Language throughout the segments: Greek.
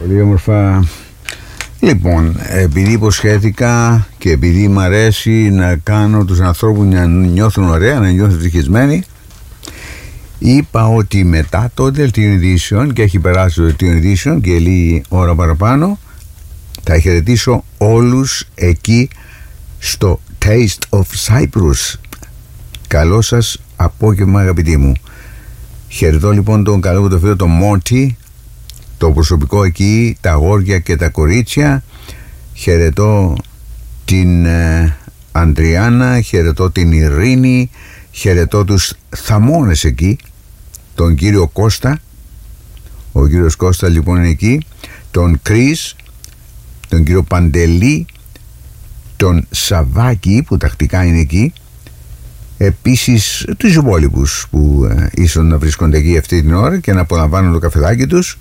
Πολύ όμορφα. Λοιπόν, επειδή υποσχέθηκα και επειδή μ' αρέσει να κάνω τους ανθρώπους να νιώθουν ωραία, να νιώθουν ευτυχισμένοι, είπα ότι μετά το Δελτίο Ειδήσεων, και έχει περάσει το Δελτίο Ειδήσεων και λίγη ώρα παραπάνω, θα χαιρετήσω όλους εκεί στο Taste of Cyprus. Καλό σας απόγευμα, αγαπητοί μου. Χαιρετώ λοιπόν τον καλό μου το φίλο τον Μόντι, το προσωπικό εκεί, τα αγόρια και τα κορίτσια. Χαιρετώ την Αντριάννα, χαιρετώ την Ειρήνη, χαιρετώ τους θαμώνες εκεί, τον κύριο Κώστα. Ο κύριος Κώστα λοιπόν είναι εκεί, τον Κρίς, τον κύριο Παντελή, τον Σαββάκη που τακτικά είναι εκεί, επίσης τους υπόλοιπους που ίσως να βρίσκονται εκεί αυτή την ώρα και να απολαμβάνουν το καφεδάκι τους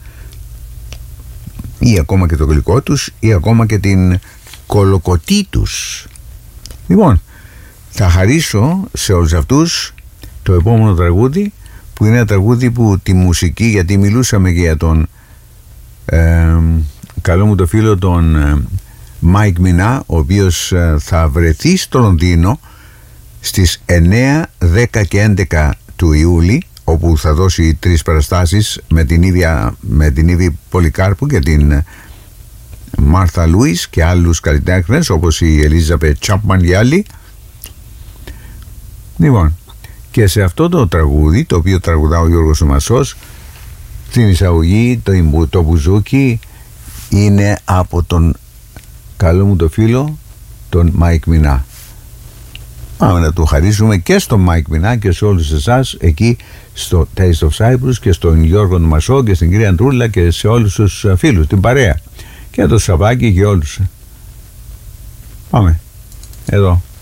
ή ακόμα και το γλυκό τους ή ακόμα και την κολοκοτή τους. Λοιπόν, θα χαρίσω σε όλους αυτούς το επόμενο τραγούδι, που είναι ένα τραγούδι που τη μουσική, γιατί μιλούσαμε και για τον καλό μου το φίλο τον Μάικ Μινά, ο οποίος θα βρεθεί στο Λονδίνο στις 9, 10 και 11 του Ιούλη, όπου θα δώσει 3 παραστάσεις με την Ήβη Πολυκάρπου και την Μάρθα Λούις και άλλους καλλιτέχνες όπως η Ελίζαπετ Τσάπμαν και άλλοι. Λοιπόν, και σε αυτό το τραγούδι, το οποίο τραγουδά ο Γιώργος ο Μασσός, στην εισαγωγή το μπουζούκι είναι από τον καλό μου το φίλο τον Μάικ Μινά. Πάμε να το χαρίσουμε και στον Μάικ Μινά και σε όλους εσάς εκεί στο Taste of Cyprus και στον Γιώργο Μασσό και στην κυρία Αντρούλα και σε όλους τους φίλους, την παρέα και το Σαββάκι και όλους. Πάμε εδώ.